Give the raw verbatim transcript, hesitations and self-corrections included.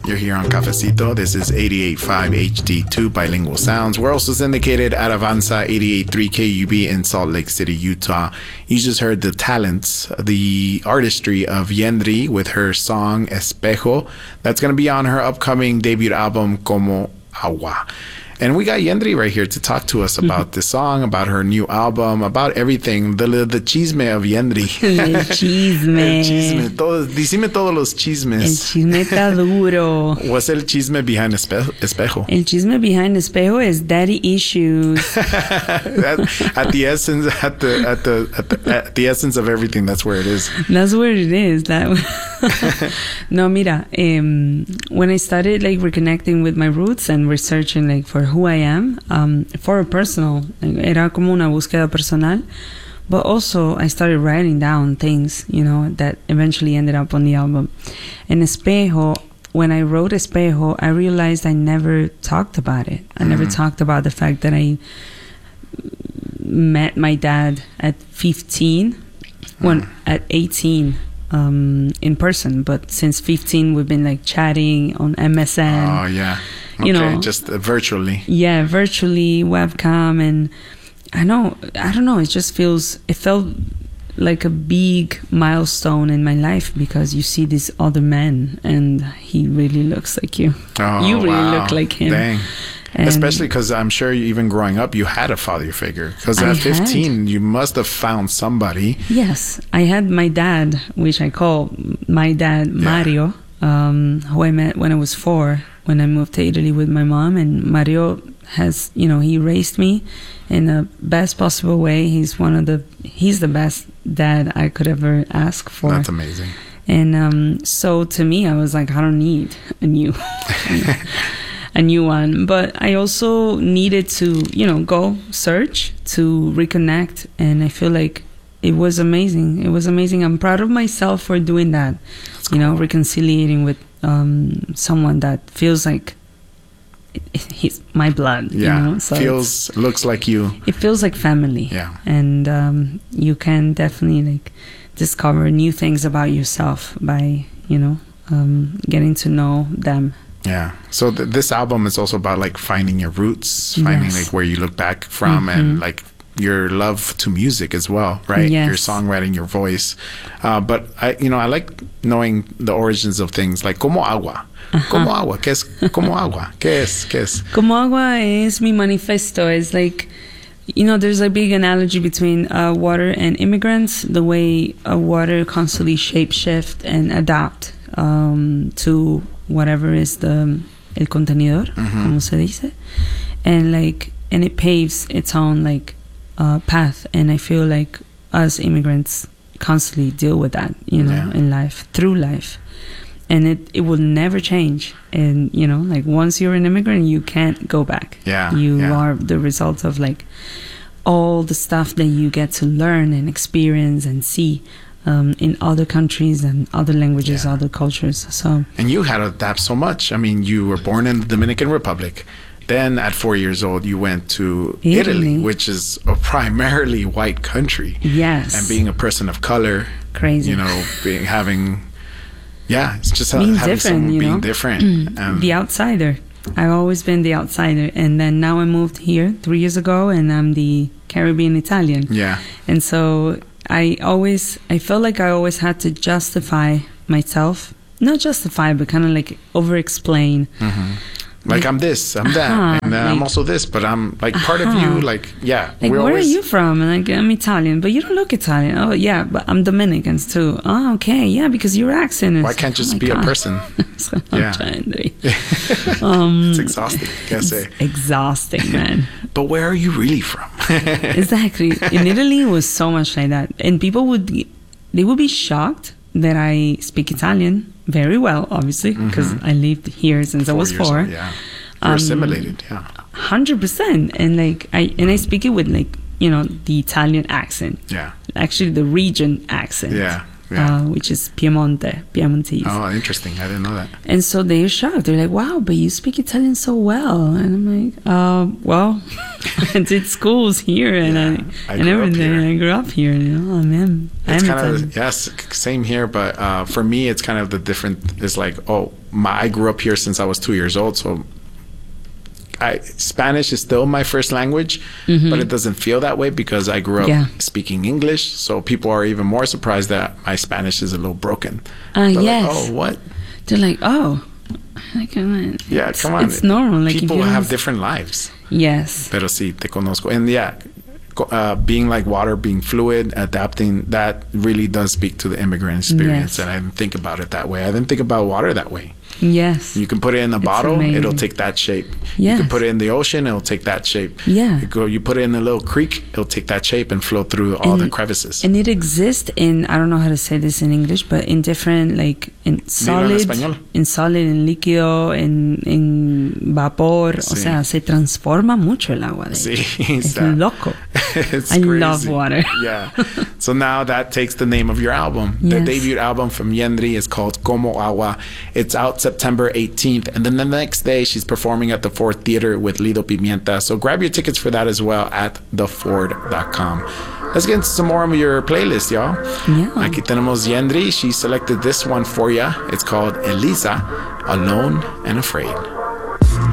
You're here on Cafecito. This is eighty-eight point five H D two Bilingual Sounds. We're also syndicated at Avanza eighty-eight point three K U B in Salt Lake City, Utah. You just heard the talents, the artistry of Yendri with her song Espejo. That's going to be on her upcoming debut album, Como Agua. And we got Yendri right here to talk to us about the song, about her new album, about everything. The the chisme of Yendri. El chisme. El chisme. Todo, decime todos los chismes. El chisme está duro. What's el chisme behind espe- Espejo? El chisme behind Espejo is daddy issues. at, at the essence, at the at the at the at the essence of everything, that's where it is. That's where it is. That no, mira. Um, when I started like reconnecting with my roots and researching like for who I am, um, for a personal, era como una búsqueda personal, but also I started writing down things, you know, that eventually ended up on the album. And Espejo, when I wrote Espejo, I realized I never talked about it. I mm-hmm. never talked about the fact that I met my dad at fifteen, mm-hmm. when at eighteen. Um, in person, but since fifteen we've been like chatting on M S N. Oh yeah, okay, you know, just uh, virtually. Yeah, virtually, webcam, and I know, I don't know. It just feels, it felt like a big milestone in my life because you see this other man, and he really looks like you. Oh, you really wow. look like him. Dang. And especially because I'm sure you, even growing up, you had a father figure. Because at fifteen, had. you must have found somebody. Yes, I had my dad, which I call my dad, yeah. Mario, um, who I met when I was four, when I moved to Italy with my mom. And Mario has, you know, he raised me in the best possible way. He's one of the, he's the best dad I could ever ask for. That's amazing. And um, so to me, I was like, I don't need a new a new one, but I also needed to, you know, go search to reconnect, and I feel like it was amazing. It was amazing. I'm proud of myself for doing that. That's cool. You know, reconciliating with um, someone that feels like he's my blood. Yeah, you know? So feels looks like you. It feels like family. Yeah, and um, you can definitely like discover new things about yourself by, you know, um, getting to know them. Yeah. So th- this album is also about like finding your roots, finding yes. like where you look back from, mm-hmm. and like your love to music as well, right? Yes. Your songwriting, your voice. Uh, but I, you know, I like knowing the origins of things like Como Agua. Uh-huh. Como Agua. ¿Qué es Como Agua? ¿Qué es? ¿Qué es? Como Agua es mi manifesto. It's like, you know, there's a big analogy between uh, water and immigrants, the way uh, water constantly shape-shift and adapt um, to whatever is the el contenedor, mm-hmm. como se dice, and like, and it paves its own like uh, path. And I feel like us immigrants constantly deal with that, you know, yeah. in life, through life, and it it will never change. And you know, like once you're an immigrant, you can't go back. Yeah, you yeah. are the result of like all the stuff that you get to learn and experience and see. Um, in other countries and other languages, yeah. other cultures. So, and you had to adapt so much. I mean, you were born in the Dominican Republic. Then at four years old, you went to Italy, Italy which is a primarily white country. Yes. And being a person of color. Crazy. You know, being, having, yeah, it's just being having different, someone you being know? different. Um, the outsider. I've always been the outsider. And then now I moved here three years ago, and I'm the Caribbean Italian. Yeah. And so I always, I felt like I always had to justify myself. Not justify, but kind of like over-explain. Mm-hmm. Like, like, I'm this, I'm that, uh-huh, and then like, I'm also this, but I'm like part uh-huh. of you, like, yeah. Like, where always... are you from? And like, I'm Italian, but you don't look Italian. Oh, yeah, but I'm Dominican too. Oh, okay, yeah, because your accent is... Why can't just oh be God. a person? So yeah. um, it's exhausting, I can say. Exhausting, man. But where are you really from? Exactly. In Italy, it was so much like that. And people would, they would be shocked that I speak Italian very well, obviously, because mm-hmm. I lived here since four I was four. Old, yeah, you're um, assimilated. Yeah, hundred percent. And like I and I speak it with like you know the Italian accent. Yeah, actually the region accent. Yeah, Yeah. uh, which is Piemonte, Piemontese. Oh, interesting. I didn't know that. And so they're shocked. They're like, wow, but you speak Italian so well. And I'm like, uh, well, I did schools here and Yeah, I, I and grew up everything. here. I grew up here. You know, I am. It's I'm kind Italian. of, yes, same here. But uh, for me, it's kind of the different, it's like, oh, my, I grew up here since I was two years old. So I, Spanish is still my first language, Mhm. but it doesn't feel that way because I grew up Yeah. speaking English. So people are even more surprised that my Spanish is a little broken. Ah, They're yes. like, oh, what? They're like, oh, like, come on. Yeah, It's- come on. It's normal. Like, if people you have don't- different lives. Yes. Pero sí, te conozco. And yeah, co- uh, being like water, being fluid, adapting, that really does speak to the immigrant experience. Yes. And I didn't think about it that way. I didn't think about water that way. Yes. You can put it in a It's bottle, amazing. it'll take that shape. You Yes. can put it in the ocean, it'll take that shape. Yeah. You go, you put it in a little creek, it'll take that shape and flow through all the And- crevices. And it exists in, I don't know how to say this in English, but in different, like, in solid, español. in solid, en líquido, en, en vapor. O Sí. sea, se transforma mucho el agua de Sí, Es está- loco. It's I crazy. love water. Yeah. So now that takes the name of your album. The Yes. debut album from Yendri is called Como Agua. It's out September eighteenth. And then the next day, she's performing at the Ford Theater with Lido Pimienta. So grab your tickets for that as well at the ford dot com. Let's get into some more of your playlist, y'all. Yeah. Aquí tenemos Yendri. She selected this one for ya. It's called Elisa, Alone and Afraid.